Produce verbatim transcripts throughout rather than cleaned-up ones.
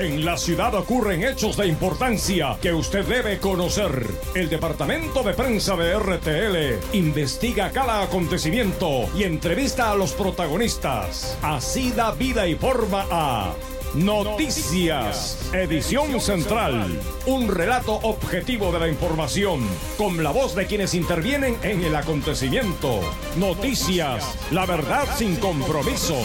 En la ciudad ocurren hechos de importancia que usted debe conocer. El Departamento de Prensa de R T L investiga cada acontecimiento y entrevista a los protagonistas. Así da vida y forma a Noticias, edición central. Un relato objetivo de la información, con la voz de quienes intervienen en el acontecimiento. Noticias, la verdad sin compromisos.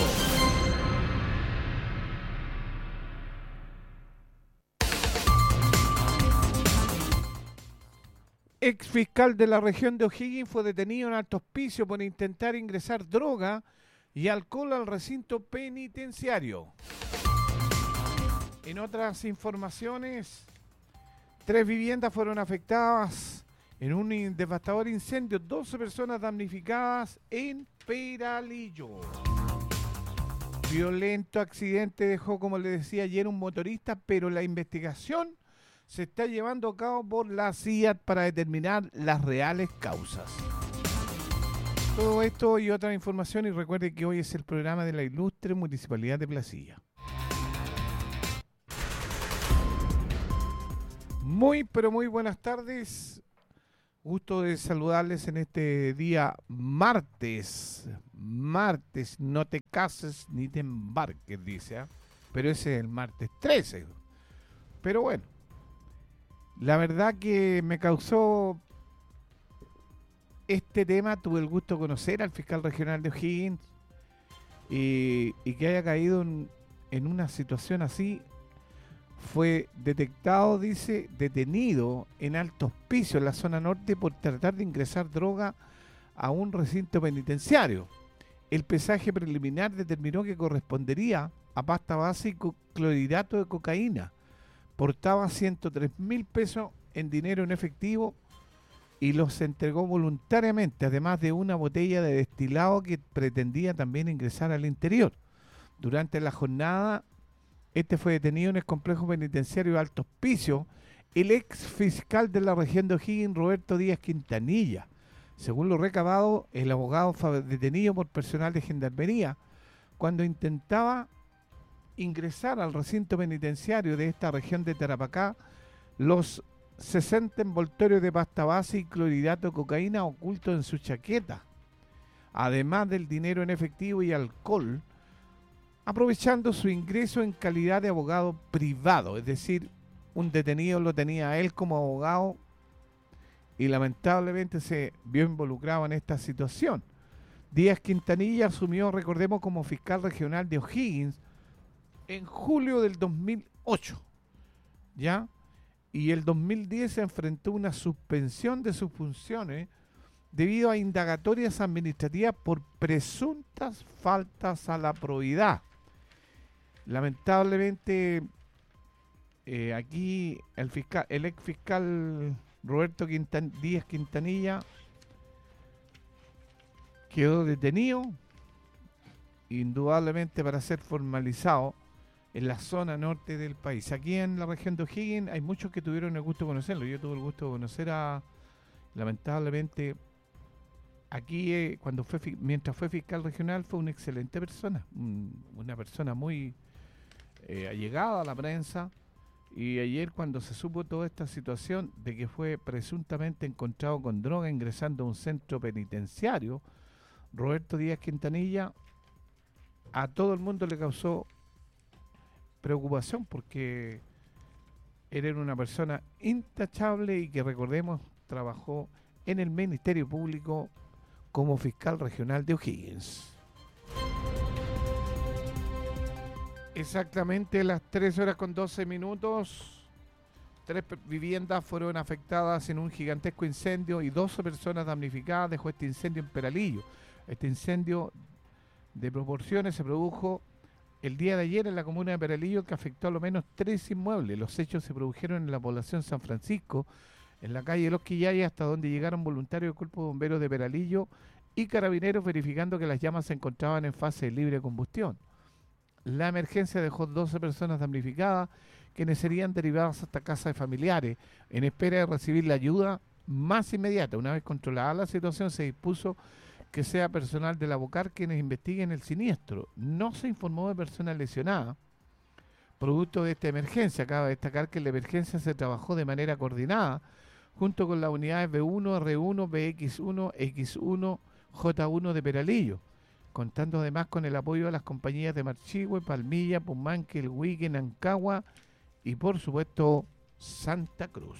Ex fiscal de la región de O'Higgins fue detenido en Alto Hospicio por intentar ingresar droga y alcohol al recinto penitenciario. En otras informaciones, tres viviendas fueron afectadas en un devastador incendio, doce personas damnificadas en Peralillo. Violento accidente dejó, como le decía ayer, un motorista, pero la investigación se está llevando a cabo por la C I A T para determinar las reales causas. Todo esto y otra información, y recuerde que hoy es el programa de la ilustre Municipalidad de Placilla. Muy, pero muy buenas tardes. Gusto de saludarles en este día martes. Martes, no te cases ni te embarques, dice, ¿eh? Pero ese es el martes trece. Pero bueno, la verdad que me causó este tema, tuve el gusto de conocer al fiscal regional de O'Higgins y, y que haya caído en, en una situación así. Fue detectado, dice, detenido en Alto Hospicio, en la zona norte, por tratar de ingresar droga a un recinto penitenciario. El pesaje preliminar determinó que correspondería a pasta base y clorhidrato de cocaína. Portaba ciento tres mil pesos en dinero en efectivo y los entregó voluntariamente, además de una botella de destilado que pretendía también ingresar al interior. Durante la jornada, este fue detenido en el complejo penitenciario de Alto Hospicio el ex fiscal de la región de O'Higgins, Roberto Díaz Quintanilla. Según lo recabado, el abogado fue detenido por personal de gendarmería cuando intentaba ingresar al recinto penitenciario de esta región de Tarapacá los sesenta envoltorios de pasta base y clorhidrato de cocaína ocultos en su chaqueta, además del dinero en efectivo y alcohol, aprovechando su ingreso en calidad de abogado privado, es decir, un detenido lo tenía a él como abogado y lamentablemente se vio involucrado en esta situación. Díaz Quintanilla asumió, recordemos, como fiscal regional de O'Higgins en julio del dos mil ocho, ¿ya? Y el dos mil diez se enfrentó a una suspensión de sus funciones debido a indagatorias administrativas por presuntas faltas a la probidad. Lamentablemente, eh, aquí el fiscal, el ex fiscal Roberto Quintan, Díaz Quintanilla quedó detenido, indudablemente para ser formalizado en la zona norte del país. Aquí en la región de O'Higgins hay muchos que tuvieron el gusto de conocerlo. Yo tuve el gusto de conocer a, lamentablemente, aquí eh, cuando fue mientras fue fiscal regional fue una excelente persona, un, una persona muy eh, allegada a la prensa. Y ayer, cuando se supo toda esta situación de que fue presuntamente encontrado con droga ingresando a un centro penitenciario, Roberto Díaz Quintanilla, a todo el mundo le causó preocupación porque él era una persona intachable y que, recordemos, trabajó en el Ministerio Público como fiscal regional de O'Higgins. Exactamente las tres horas con doce minutos, tres viviendas fueron afectadas en un gigantesco incendio y doce personas damnificadas dejó este incendio en Peralillo. Este incendio de proporciones se produjo el día de ayer en la comuna de Peralillo, que afectó a lo menos tres inmuebles. Los hechos se produjeron en la población San Francisco, en la calle Los Quillayes, hasta donde llegaron voluntarios del Cuerpo de Bomberos de Peralillo y carabineros, verificando que las llamas se encontraban en fase de libre combustión. La emergencia dejó doce personas damnificadas, quienes serían derivadas hasta casas de familiares, en espera de recibir la ayuda más inmediata. Una vez controlada la situación, se dispuso que sea personal de la BOCAR quienes investiguen el siniestro. No se informó de personas lesionadas, producto de esta emergencia. Cabe destacar que la emergencia se trabajó de manera coordinada junto con las unidades B uno, R uno, B X uno, X uno, J uno de Peralillo, contando además con el apoyo de las compañías de Marchihue, Palmilla, Pumanque, El Huique, Nancagua y por supuesto Santa Cruz.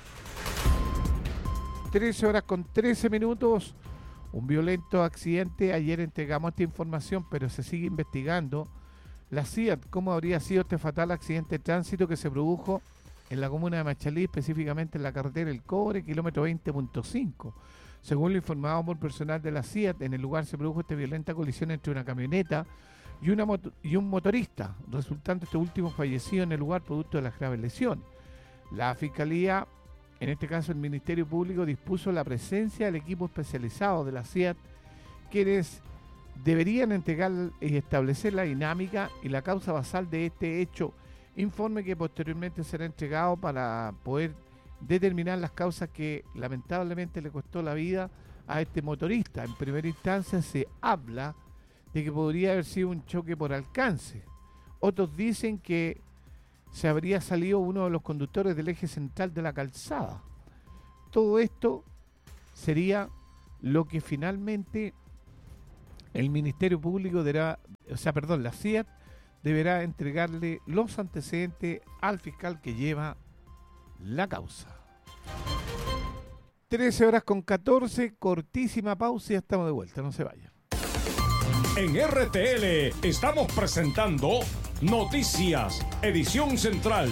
trece horas con trece minutos, un violento accidente. Ayer entregamos esta información, pero se sigue investigando. La C I A T, ¿cómo habría sido este fatal accidente de tránsito que se produjo en la comuna de Machalí, específicamente en la carretera El Cobre, kilómetro veinte punto cinco? Según lo informado por personal de la C I A T, en el lugar se produjo esta violenta colisión entre una camioneta y, una moto y un motorista, resultando este último fallecido en el lugar producto de las graves lesiones. La Fiscalía, en este caso el Ministerio Público, dispuso la presencia del equipo especializado de la C I A T, quienes deberían entregar y establecer la dinámica y la causa basal de este hecho, informe que posteriormente será entregado para poder determinar las causas que lamentablemente le costó la vida a este motorista. En primera instancia se habla de que podría haber sido un choque por alcance. Otros dicen que se habría salido uno de los conductores del eje central de la calzada. Todo esto sería lo que finalmente el Ministerio Público deberá, o sea, perdón, la C I A T deberá entregarle los antecedentes al fiscal que lleva la causa. trece horas con catorce, cortísima pausa y ya estamos de vuelta, no se vayan. En R T L estamos presentando Noticias, edición central.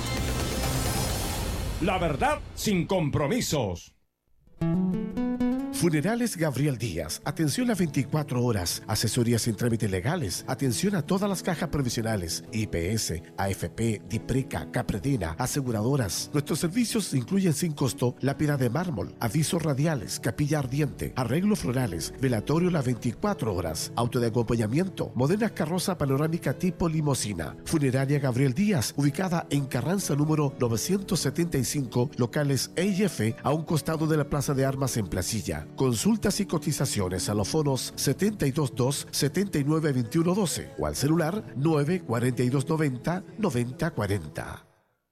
La verdad sin compromisos. Funerales Gabriel Díaz, atención a veinticuatro horas, asesorías en trámites legales, atención a todas las cajas provisionales, I P S, A F P, DIPRECA, Capredena, aseguradoras. Nuestros servicios incluyen sin costo lápida de mármol, avisos radiales, capilla ardiente, arreglos florales, velatorio las veinticuatro horas, auto de acompañamiento, moderna carroza panorámica tipo limosina. Funeraria Gabriel Díaz, ubicada en Carranza número novecientos setenta y cinco, locales E y F, a un costado de la Plaza de Armas en Placilla. Consultas y cotizaciones a los fonos setenta y dos dos, setenta y nueve, veintiuno doce o al celular nueve cuarenta y dos noventa, noventa cuarenta.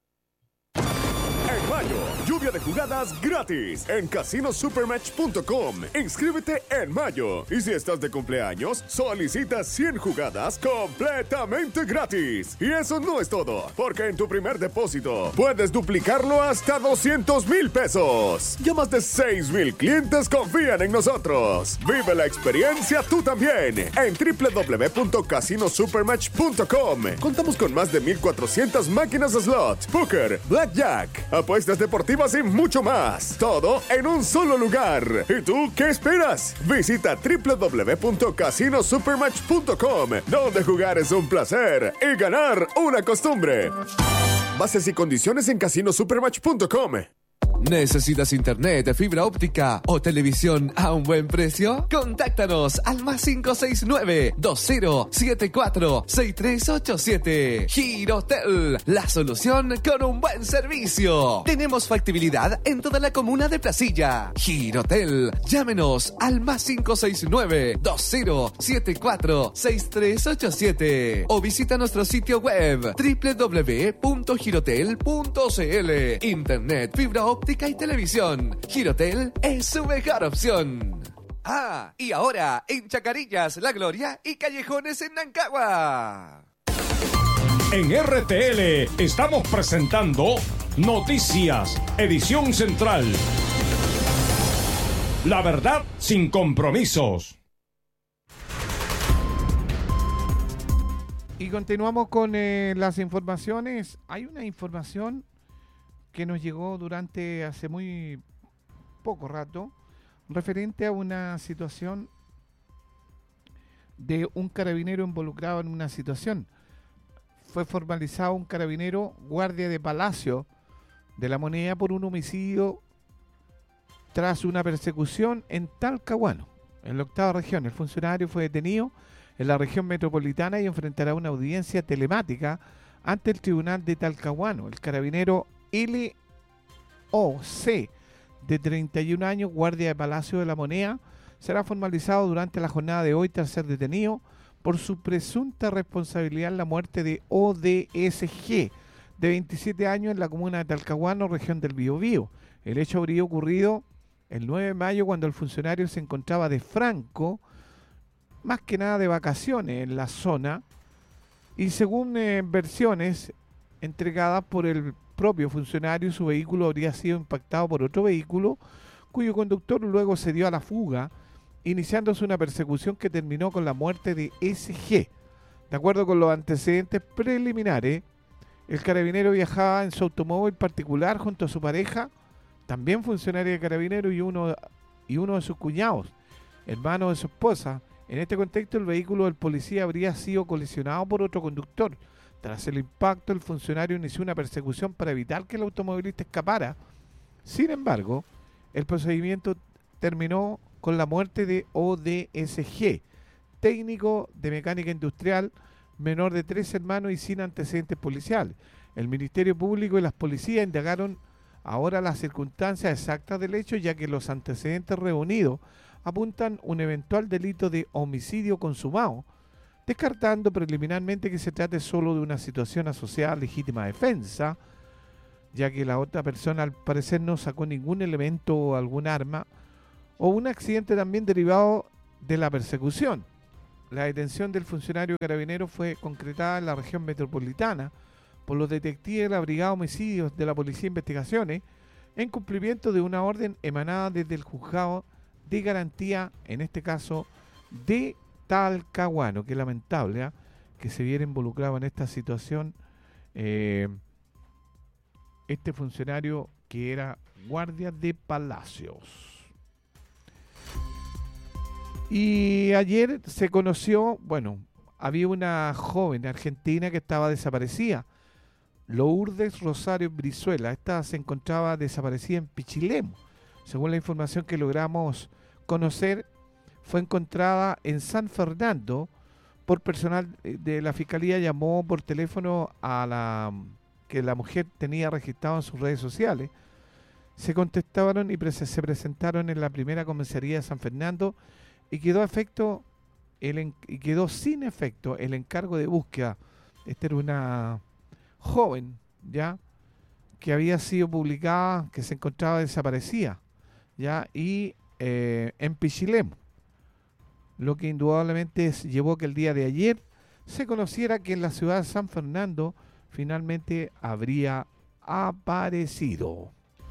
En mayo, lluvia de jugadas gratis en casino supermatch punto com. Inscríbete en mayo. Y si estás de cumpleaños, solicita cien jugadas completamente gratis. Y eso no es todo, porque en tu primer depósito puedes duplicarlo hasta doscientos mil pesos. Ya más de seis mil clientes confían en nosotros. Vive la experiencia tú también en doble u doble u doble u punto casino supermatch punto com. Contamos con más de mil cuatrocientas máquinas de slot, póker, blackjack, apuestas deportivas y mucho más. Todo en un solo lugar. ¿Y tú qué esperas? Visita doble u doble u doble u punto casino supermatch punto com, donde jugar es un placer y ganar una costumbre. Bases y condiciones en casino supermatch punto com. ¿Necesitas internet, fibra óptica o televisión a un buen precio? Contáctanos al más cinco seis nueve, dos cero siete cuatro, seis tres ocho siete. Girotel, la solución con un buen servicio. Tenemos factibilidad en toda la comuna de Placilla. Girotel, llámenos al más cinco seis nueve, dos cero siete cuatro, seis tres ocho siete o visita nuestro sitio web doble u doble u doble u punto girotel punto c l. Internet, fibra óptica y televisión. Girotel es su mejor opción. Ah, y ahora en Chacarillas, La Gloria y Callejones en Nancagua. En R T L estamos presentando Noticias, edición central. La verdad sin compromisos. Y continuamos con eh, las informaciones. Hay una información que nos llegó durante hace muy poco rato, referente a una situación de un carabinero involucrado en una situación. Fue formalizado un carabinero guardia de Palacio de La Moneda por un homicidio tras una persecución en Talcahuano, en la octava región. El funcionario fue detenido en la región metropolitana y enfrentará una audiencia telemática ante el tribunal de Talcahuano. El carabinero L O C, de treinta y un años, guardia de Palacio de La Moneda, será formalizado durante la jornada de hoy tras ser detenido por su presunta responsabilidad en la muerte de O D S G, de veintisiete años, en la comuna de Talcahuano, región del Biobío. El hecho habría ocurrido el nueve de mayo, cuando el funcionario se encontraba de franco, más que nada de vacaciones en la zona, y según eh, versiones entregadas por el propio funcionario, su vehículo habría sido impactado por otro vehículo, cuyo conductor luego se dio a la fuga, iniciándose una persecución que terminó con la muerte de S G. De acuerdo con los antecedentes preliminares, el carabinero viajaba en su automóvil particular junto a su pareja, también funcionaria de carabinero, y uno, y uno de sus cuñados, hermano de su esposa. En este contexto, el vehículo del policía habría sido colisionado por otro conductor. Tras el impacto, el funcionario inició una persecución para evitar que el automovilista escapara. Sin embargo, el procedimiento terminó con la muerte de O D S G, técnico de mecánica industrial, menor de tres hermanos y sin antecedentes policiales. El Ministerio Público y las policías indagaron ahora las circunstancias exactas del hecho, ya que los antecedentes reunidos apuntan un eventual delito de homicidio consumado, descartando preliminarmente que se trate solo de una situación asociada a legítima defensa, ya que la otra persona al parecer no sacó ningún elemento o algún arma, o un accidente también derivado de la persecución. La detención del funcionario carabinero fue concretada en la región metropolitana por los detectives de la Brigada de Homicidios de la Policía de Investigaciones, en cumplimiento de una orden emanada desde el Juzgado de Garantía, en este caso de Talcahuano. Qué lamentable, ¿eh? que se viera involucrado en esta situación eh, este funcionario que era guardia de palacios. Y ayer se conoció, bueno, había una joven argentina que estaba desaparecida, Lourdes Rosario Brizuela. Esta se encontraba desaparecida en Pichilemu. Según la información que logramos conocer, fue encontrada en San Fernando por personal de la Fiscalía. Llamó por teléfono a la que la mujer tenía registrado en sus redes sociales. Se contestaron y pre- se presentaron en la primera comisaría de San Fernando y quedó a efecto el en- y quedó sin efecto el encargo de búsqueda. Esta era una joven, ya, que había sido publicada, que se encontraba desaparecida, ya, y eh, en Pichilemu, lo que indudablemente es, llevó que el día de ayer se conociera que en la ciudad de San Fernando finalmente habría aparecido.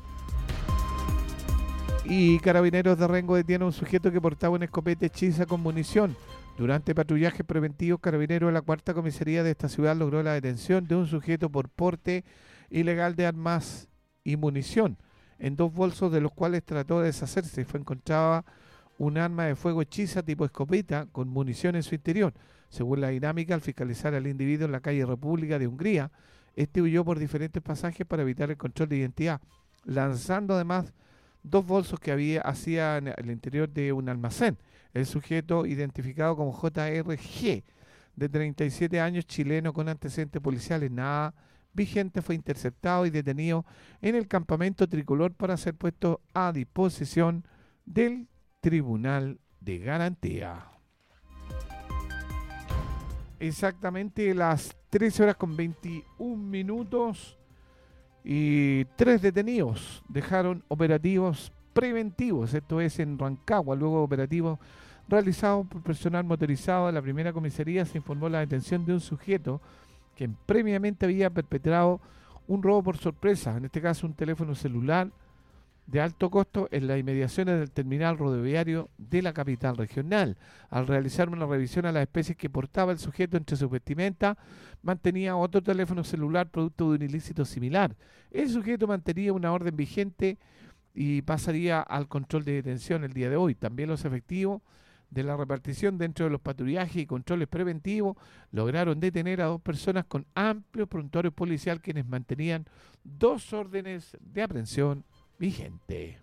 Y Carabineros de Rengo detiene a un sujeto que portaba una escopeta hechiza con munición. Durante patrullajes preventivos, Carabineros de la cuarta comisaría de esta ciudad logró la detención de un sujeto por porte ilegal de armas y munición, en dos bolsos de los cuales trató de deshacerse. Fue encontrada un arma de fuego hechiza tipo escopeta con munición en su interior. Según la dinámica, al fiscalizar al individuo en la calle República de Hungría, este huyó por diferentes pasajes para evitar el control de identidad, lanzando además dos bolsos que había hacia en el interior de un almacén. El sujeto, identificado como J R G, de treinta y siete años, chileno con antecedentes policiales nada vigente, fue interceptado y detenido en el campamento tricolor para ser puesto a disposición del Tribunal de Garantía. Exactamente las trece horas con veintiún minutos y tres detenidos dejaron operativos preventivos, esto es en Rancagua. Luego operativos realizados por personal motorizado de la primera comisaría, se informó la detención de un sujeto que previamente había perpetrado un robo por sorpresa, en este caso un teléfono celular de alto costo en las inmediaciones del terminal rodoviario de la capital regional. Al realizar una revisión a las especies que portaba el sujeto entre sus vestimentas, mantenía otro teléfono celular producto de un ilícito similar. El sujeto mantenía una orden vigente y pasaría al control de detención el día de hoy. También los efectivos de la repartición dentro de los patrullajes y controles preventivos lograron detener a dos personas con amplio prontuario policial, quienes mantenían dos órdenes de aprehensión vigente.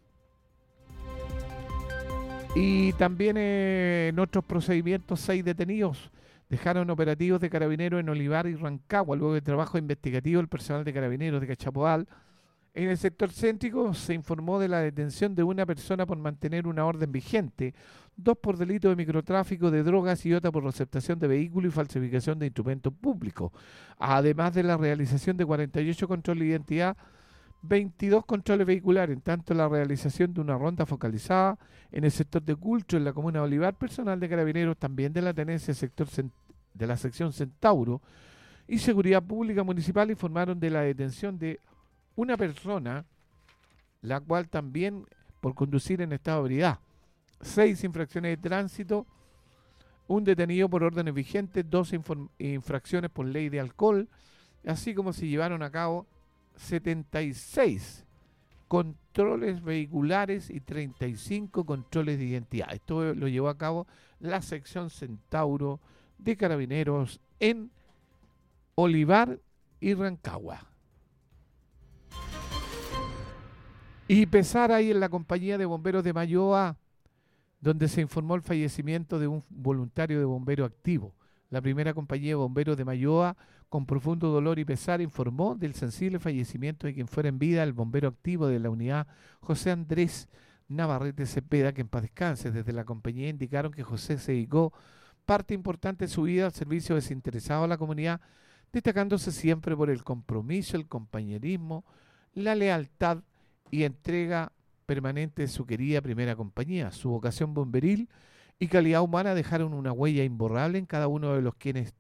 Y también eh, en otros procedimientos, seis detenidos dejaron operativos de Carabineros en Olivar y Rancagua. Luego de trabajo investigativo, el personal de Carabineros de Cachapoal En el sector céntrico se informó de la detención de una persona por mantener una orden vigente, dos por delito de microtráfico de drogas y otra por receptación de vehículos y falsificación de instrumentos públicos, además de la realización de cuarenta y ocho controles de identidad, veintidós controles vehiculares, en tanto la realización de una ronda focalizada en el sector de Culcho, en la comuna de Olivar. Personal de Carabineros, también de la tenencia sector de la sección Centauro y Seguridad Pública Municipal, informaron de la detención de una persona, la cual también por conducir en estado de ebriedad, seis infracciones de tránsito, un detenido por órdenes vigentes, dos infracciones por ley de alcohol, así como se llevaron a cabo setenta y seis controles vehiculares y treinta y cinco controles de identidad. Esto lo llevó a cabo la sección Centauro de Carabineros en Olivar y Rancagua. Y pesar ahí en la compañía de bomberos de Mayoa, donde se informó el fallecimiento de un voluntario de bombero activo. La primera compañía de bomberos de Mayoa, con profundo dolor y pesar, informó del sensible fallecimiento de quien fuera en vida el bombero activo de la unidad José Andrés Navarrete Cepeda, que en paz descanse. Desde la compañía indicaron que José se dedicó parte importante de su vida al servicio desinteresado a la comunidad, destacándose siempre por el compromiso, el compañerismo, la lealtad y entrega permanente de su querida primera compañía. Su vocación bomberil y calidad humana dejaron una huella imborrable en cada uno de los quienes